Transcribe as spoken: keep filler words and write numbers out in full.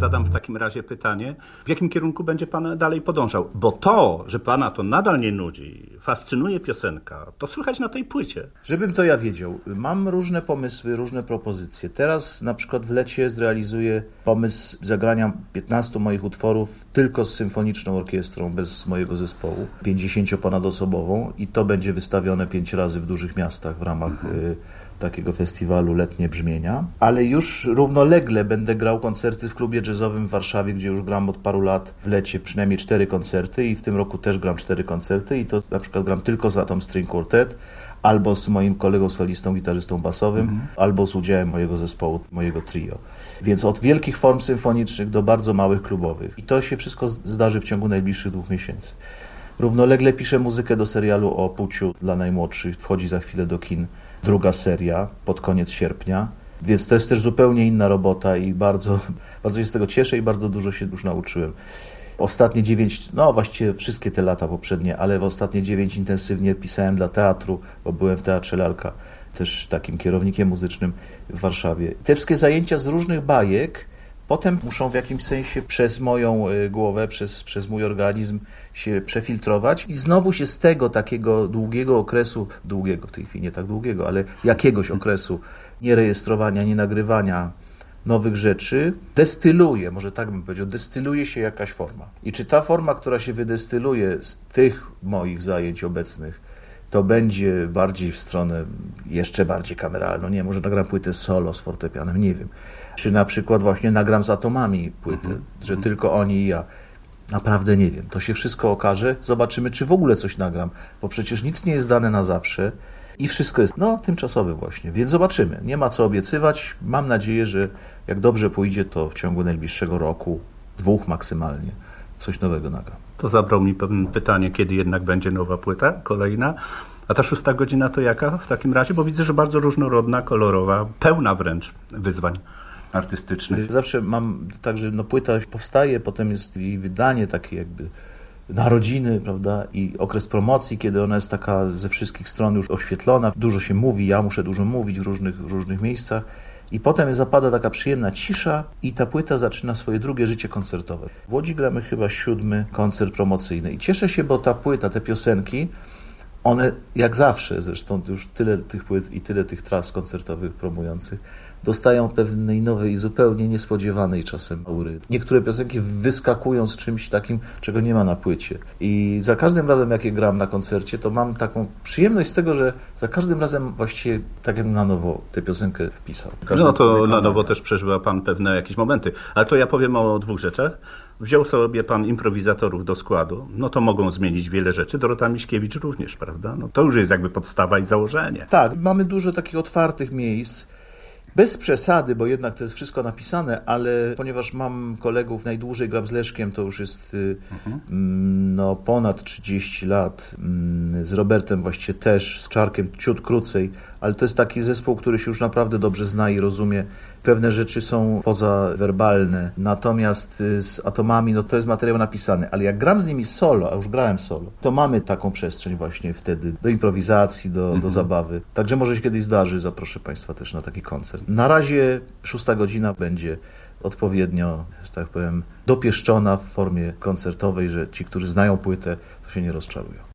zadam w takim razie pytanie, w jakim kierunku będzie pan dalej podążał? Bo to, że pana to nadal nie nudzi, fascynuje piosenka, to słychać na tej płycie. Żebym to ja wiedział. Mam różne pomysły, różne propozycje. Teraz na przykład w lecie zrealizuję pomysł zagrania piętnastu moich utworów tylko z symfoniczną orkiestrą, bez mojego zespołu, pięćdziesięcioponadosobową i to będzie wystawione pięć razy w dużych miastach w ramach mhm. y, takiego festiwalu Letnie Brzmienia. Ale już równolegle będę grał koncerty w klubie jazzowym w Warszawie, gdzie już gram od paru lat w lecie przynajmniej cztery koncerty i w tym roku też gram cztery koncerty i to na przykład gram tylko z Atom String Quartet, albo z moim kolegą solistą, gitarzystą basowym, mhm. albo z udziałem mojego zespołu, mojego trio. Więc od wielkich form symfonicznych do bardzo małych klubowych. I to się wszystko zdarzy w ciągu najbliższych dwóch miesięcy. Równolegle piszę muzykę do serialu o Puciu dla najmłodszych. Wchodzi za chwilę do kin druga seria pod koniec sierpnia. Więc to jest też zupełnie inna robota i bardzo, bardzo się z tego cieszę i bardzo dużo się już nauczyłem. Ostatnie dziewięć, no właściwie wszystkie te lata poprzednie, ale w ostatnie dziewięć intensywnie pisałem dla teatru, bo byłem w Teatrze Lalka, też takim kierownikiem muzycznym w Warszawie. Te wszystkie zajęcia z różnych bajek potem muszą w jakimś sensie przez moją głowę, przez, przez mój organizm się przefiltrować i znowu się z tego takiego długiego okresu, długiego w tej chwili nie tak długiego, ale jakiegoś okresu nierejestrowania, nie nagrywania nowych rzeczy, destyluje, może tak bym powiedział, destyluje się jakaś forma. I czy ta forma, która się wydestyluje z tych moich zajęć obecnych, to będzie bardziej w stronę jeszcze bardziej kameralną, nie, może nagram płytę solo z fortepianem, nie wiem. Czy na przykład właśnie nagram z Atomami płytę, mhm. że tylko oni i ja. Naprawdę nie wiem, to się wszystko okaże, zobaczymy, czy w ogóle coś nagram, bo przecież nic nie jest dane na zawsze. I wszystko jest, no, tymczasowe właśnie, więc zobaczymy. Nie ma co obiecywać. Mam nadzieję, że jak dobrze pójdzie, to w ciągu najbliższego roku, dwóch maksymalnie, coś nowego nagram. To zabrał mi pewne pytanie, kiedy jednak będzie nowa płyta, kolejna. A ta szósta godzina to jaka w takim razie? Bo widzę, że bardzo różnorodna, kolorowa, pełna wręcz wyzwań artystycznych. Zawsze mam tak, że no, płyta powstaje, potem jest jej wydanie takie jakby narodziny, prawda, i okres promocji, kiedy ona jest taka ze wszystkich stron już oświetlona, dużo się mówi, ja muszę dużo mówić w różnych, w różnych miejscach i potem zapada taka przyjemna cisza i ta płyta zaczyna swoje drugie życie koncertowe. W Łodzi gramy chyba siódmy koncert promocyjny i cieszę się, bo ta płyta, te piosenki, one jak zawsze, zresztą już tyle tych płyt i tyle tych tras koncertowych promujących, dostają pewnej nowej i zupełnie niespodziewanej czasem aury. Niektóre piosenki wyskakują z czymś takim, czego nie ma na płycie. I za każdym razem, jak je gram na koncercie, to mam taką przyjemność z tego, że za każdym razem właściwie tak jakbym na nowo tę piosenkę wpisał. Każdy no to wykonania. Na nowo też przeżywa pan pewne jakieś momenty. Ale to ja powiem o dwóch rzeczach. Wziął sobie pan improwizatorów do składu, no to mogą zmienić wiele rzeczy. Dorota Miśkiewicz również, prawda? No to już jest jakby podstawa i założenie. Tak, mamy dużo takich otwartych miejsc. Bez przesady, bo jednak to jest wszystko napisane, ale ponieważ mam kolegów, najdłużej gram z Leszkiem, to już jest mhm. no, ponad trzydzieści lat, z Robertem właściwie też, z Czarkiem ciut krócej, ale to jest taki zespół, który się już naprawdę dobrze zna i rozumie. Pewne rzeczy są pozawerbalne, natomiast z Atomami, no to jest materiał napisany, ale jak gram z nimi solo, a już grałem solo, to mamy taką przestrzeń właśnie wtedy do improwizacji, do, mhm. do zabawy. Także może się kiedyś zdarzy, zaproszę Państwa też na taki koncert. Na razie szósta godzina będzie odpowiednio, że tak powiem, dopieszczona w formie koncertowej, że ci, którzy znają płytę, to się nie rozczarują.